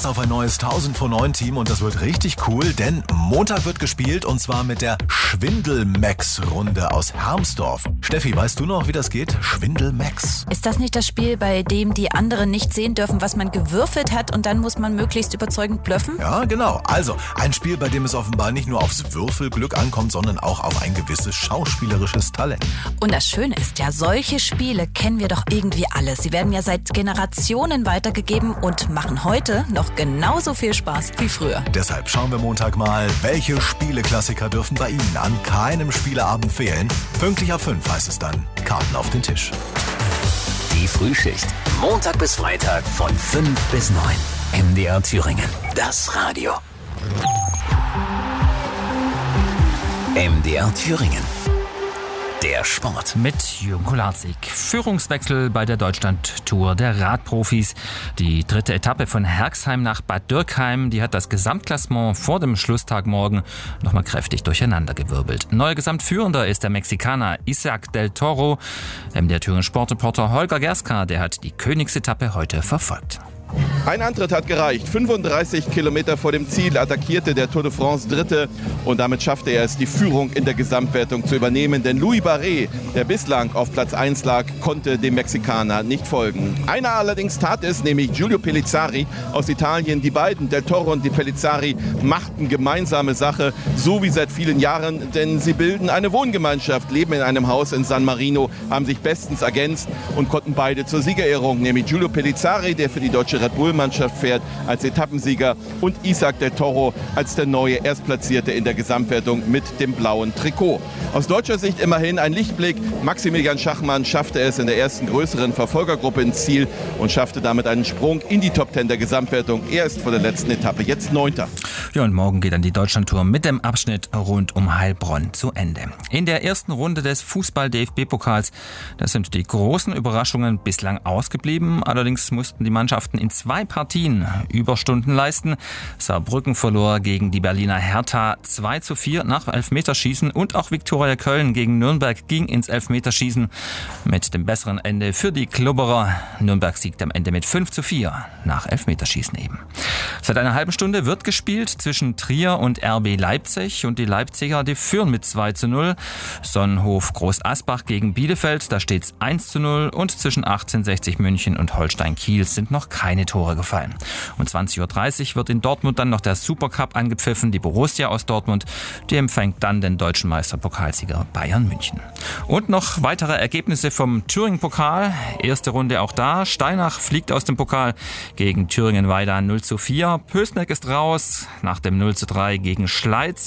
uns auf ein neues 1000 vor 9 Team und das wird richtig cool, denn Montag wird gespielt und zwar mit der Schwindel-Max-Runde aus Hermsdorf. Steffi, weißt du noch, wie das geht? Schwindel-Max. Ist das nicht das Spiel, bei dem die anderen nicht sehen dürfen, was man gewürfelt hat und dann muss man möglichst überzeugend blöffen? Ja, genau. Also ein Spiel, bei dem es offenbar nicht nur aufs Würfelglück ankommt, sondern auch auf ein gewisses schauspielerisches Talent. Und das Schöne ist ja, solche Spiele kennen wir doch irgendwie alle. Sie werden ja seit Generationen weitergegeben und machen heute noch genauso viel Spaß wie früher. Deshalb schauen wir Montag mal, welche Spieleklassiker dürfen bei Ihnen an keinem Spieleabend fehlen. Pünktlich ab 5 heißt es dann, Karten auf den Tisch. Die Frühschicht. Montag bis Freitag von 5 bis 9. MDR Thüringen. Das Radio. MDR Thüringen. Der Sport. Mit Jürgen Kolarczyk. Führungswechsel bei der Deutschlandtour der Radprofis. Die 3. Etappe von Herxheim nach Bad Dürkheim, die hat das Gesamtklassement vor dem Schlusstag morgen nochmal kräftig durcheinandergewirbelt. Neuer Gesamtführender ist der Mexikaner Isaac del Toro. Der Thüringer Sportreporter Holger Gerska, der hat die Königsetappe heute verfolgt. Ein Antritt hat gereicht. 35 Kilometer vor dem Ziel attackierte der Tour de France Dritte und damit schaffte er es, die Führung in der Gesamtwertung zu übernehmen. Denn Louis Barret, der bislang auf Platz 1 lag, konnte dem Mexikaner nicht folgen. Einer allerdings tat es, nämlich Giulio Pellizzari aus Italien. Die beiden, Del Toro und die Pellizzari, machten gemeinsame Sache, so wie seit vielen Jahren, denn sie bilden eine Wohngemeinschaft, leben in einem Haus in San Marino, haben sich bestens ergänzt und konnten beide zur Siegerehrung, nämlich Giulio Pellizzari, der für die deutsche Red Bull-Mannschaft fährt, als Etappensieger und Isaac del Toro als der neue Erstplatzierte in der Gesamtwertung mit dem blauen Trikot. Aus deutscher Sicht immerhin ein Lichtblick. Maximilian Schachmann schaffte es in der ersten größeren Verfolgergruppe ins Ziel und schaffte damit einen Sprung in die Top 10 der Gesamtwertung. Er ist vor der letzten Etappe jetzt 9. Ja, und morgen geht dann die Deutschlandtour mit dem Abschnitt rund um Heilbronn zu Ende. In der ersten Runde des Fußball-DFB-Pokals, da sind die großen Überraschungen bislang ausgeblieben. Allerdings mussten die Mannschaften in 2 Partien Überstunden leisten. Saarbrücken verlor gegen die Berliner Hertha 2:4 nach Elfmeterschießen und auch Viktoria Köln gegen Nürnberg ging ins Elfmeterschießen mit dem besseren Ende für die Klubberer. Nürnberg siegt am Ende mit 5:4 nach Elfmeterschießen eben. Seit einer halben Stunde wird gespielt zwischen Trier und RB Leipzig und die Leipziger, die führen mit 2:0. Sonnenhof Groß Asbach gegen Bielefeld, da steht's 1:0 und zwischen 1860 München und Holstein Kiel sind noch keine Tore gefallen. Um 20:30 Uhr wird in Dortmund dann noch der Supercup angepfiffen. Die Borussia aus Dortmund, die empfängt dann den deutschen Meisterpokalsieger Bayern München. Und noch weitere Ergebnisse vom Thüringen-Pokal. Erste Runde auch da. Steinach fliegt aus dem Pokal gegen Thüringen-Weida 0:4. Pößneck ist raus nach dem 0:3 gegen Schleiz.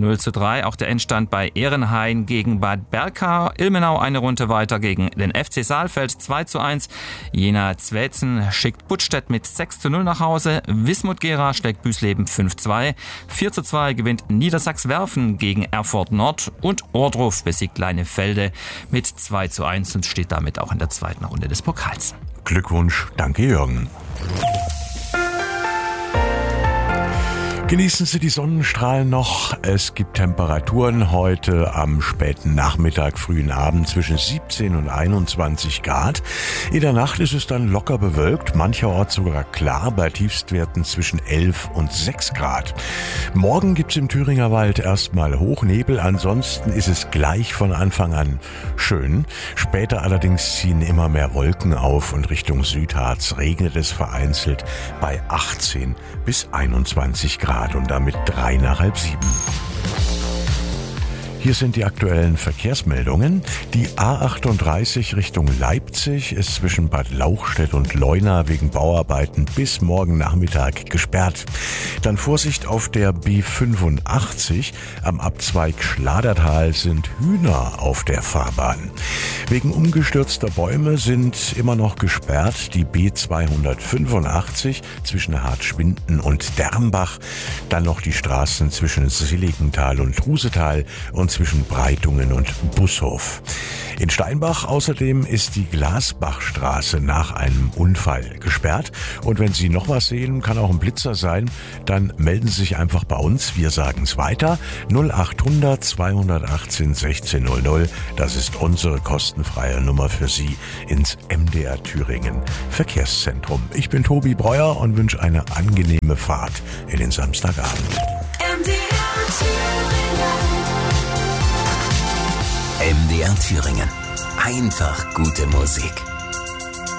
0:3 auch der Endstand bei Ehrenhain gegen Bad Berka. Ilmenau eine Runde weiter gegen den FC Saalfeld 2:1. Jena Zweitzen schickt Buttstedt mit 6:0 nach Hause. Wismut-Gera schlägt Büsleben 5:2. 4:2 gewinnt Niedersachs-Werfen gegen Erfurt Nord und Ohrdruf besiegt Leinefelde mit 2:1 und steht damit auch in der zweiten Runde des Pokals. Glückwunsch, danke Jürgen. Genießen Sie die Sonnenstrahlen noch. Es gibt Temperaturen heute am späten Nachmittag, frühen Abend zwischen 17 und 21 Grad. In der Nacht ist es dann locker bewölkt, mancherorts sogar klar, bei Tiefstwerten zwischen 11 und 6 Grad. Morgen gibt's im Thüringer Wald erstmal Hochnebel, ansonsten ist es gleich von Anfang an schön. Später allerdings ziehen immer mehr Wolken auf und Richtung Südharz regnet es vereinzelt bei 18 bis 21 Grad. Und damit 6:03. Hier sind die aktuellen Verkehrsmeldungen. Die A38 Richtung Leipzig ist zwischen Bad Lauchstädt und Leuna wegen Bauarbeiten bis morgen Nachmittag gesperrt. Dann Vorsicht auf der B85. Am Abzweig Schladertal sind Hühner auf der Fahrbahn. Wegen umgestürzter Bäume sind immer noch gesperrt die B285 zwischen Hartschwinden und Dermbach. Dann noch die Straßen zwischen Seligenthal und Trusetal und und zwischen Breitungen und Bushof. In Steinbach außerdem ist die Glasbachstraße nach einem Unfall gesperrt. Und wenn Sie noch was sehen, kann auch ein Blitzer sein, dann melden Sie sich einfach bei uns. Wir sagen es weiter. 0800 218 1600. Das ist unsere kostenfreie Nummer für Sie ins MDR Thüringen Verkehrszentrum. Ich bin Tobi Breuer und wünsche eine angenehme Fahrt in den Samstagabend. MDR Thüringen. Einfach gute Musik.